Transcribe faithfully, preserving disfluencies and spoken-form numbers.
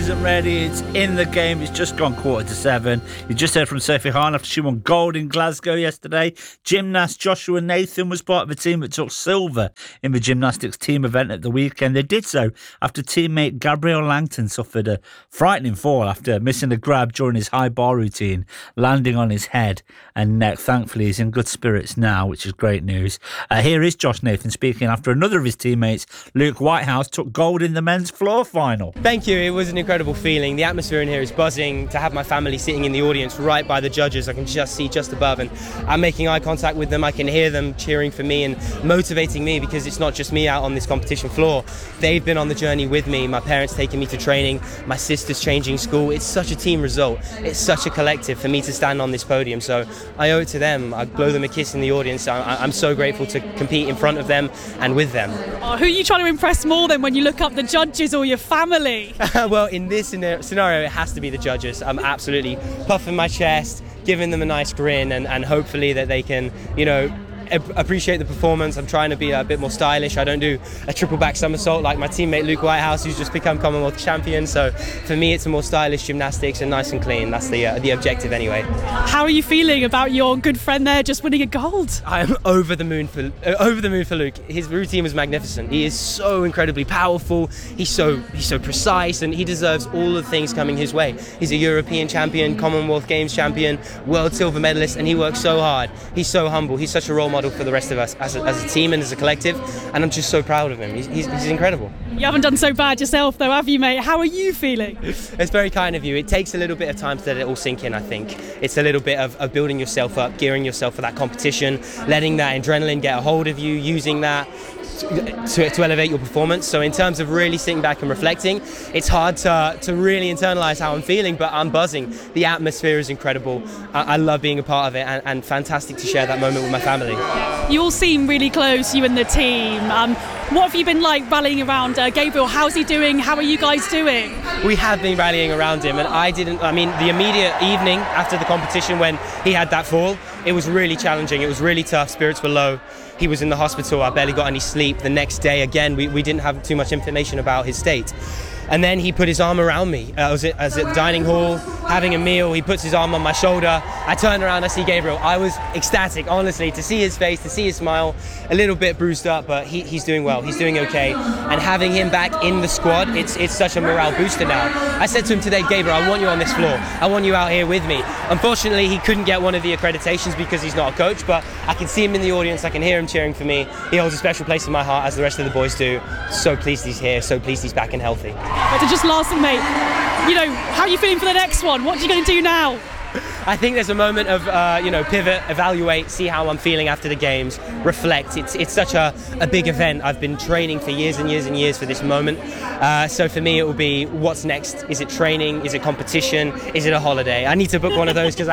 Isn't ready, it's in the game, it's just gone quarter to seven. You just heard from Sophie Hahn after she won gold in Glasgow yesterday. Gymnast Joshua Nathan was part of a team that took silver in the gymnastics team event at the weekend. They did so after teammate Gabriel Langton suffered a frightening fall after missing a grab during his high bar routine, landing on his head and neck. Thankfully, he's in good spirits now, which is great news. Uh, here is Josh Nathan speaking after another of his teammates, Luke Whitehouse, took gold in the men's floor final. Thank you, it was an incredible feeling. The atmosphere in here is buzzing. To have my family sitting in the audience right by the judges, I can just see just above, and I'm making eye contact with them. I can hear them cheering for me and motivating me, because it's not just me out on this competition floor. They've been on the journey with me. My parents taking me to training, my sister's changing school. It's such a team result. It's such a collective for me to stand on this podium, so I owe it to them. I blow them a kiss in the audience. I, I'm so grateful to compete in front of them and with them. Oh, who are you trying to impress more than when you look up the judges or your family? Well, in this scenario, it has to be the judges. I'm absolutely puffing my chest, giving them a nice grin, and, and hopefully that they can, you know, appreciate the performance. I'm trying to be a bit more stylish. I don't do a triple back somersault like my teammate Luke Whitehouse, who's just become Commonwealth champion. So for me, it's a more stylish gymnastics and nice and clean. That's the uh, the objective anyway. How are you feeling about your good friend there just winning a gold? I'm over the moon for uh, over the moon for Luke. His routine was magnificent. He is so incredibly powerful. He's so he's so precise, and he deserves all the things coming his way. He's a European champion, Commonwealth Games champion, world silver medalist, and he works so hard. He's so humble. He's such a role model for the rest of us as a, as a team and as a collective, and I'm just so proud of him. He's, he's, he's incredible. You haven't done so bad yourself though, have you, mate? How are you feeling? It's very kind of you. It takes a little bit of time to let it all sink in, I think. It's a little bit of, of building yourself up, gearing yourself for that competition, letting that adrenaline get a hold of you, using that To, to elevate your performance. So in terms of really sitting back and reflecting, it's hard to, to really internalize how I'm feeling, but I'm buzzing. The atmosphere is incredible. I, I love being a part of it, and, and fantastic to share that moment with my family. You all seem really close, you and the team. Um, what have you been like rallying around uh, Gabriel? How's he doing? How are you guys doing? We have been rallying around him, and I didn't, I mean, the immediate evening after the competition when he had that fall, it was really challenging. It was really tough. Spirits were low. He was in the hospital. I barely got any sleep. The next day, again, we, we didn't have too much information about his state. And then he put his arm around me. Uh, I was at, I was at the dining hall, having a meal. He puts his arm on my shoulder. I turn around, I see Gabriel. I was ecstatic, honestly, to see his face, to see his smile. A little bit bruised up, but he, he's doing well. He's doing okay. And having him back in the squad, it's it's such a morale booster now. I said to him today, Gabriel, I want you on this floor. I want you out here with me. Unfortunately, he couldn't get one of the accreditations because he's not a coach, but I can see him in the audience. I can hear him cheering for me. He holds a special place in my heart, as the rest of the boys do. So pleased he's here. So pleased he's back and healthy. But to just last thing, mate, you know, how are you feeling for the next one? What are you going to do now? I think there's a moment of, uh, you know, pivot, evaluate, see how I'm feeling after the games, reflect. It's it's such a, a big event. I've been training for years and years and years for this moment. Uh, so for me, it will be, what's next? Is it training? Is it competition? Is it a holiday? I need to book one of those because I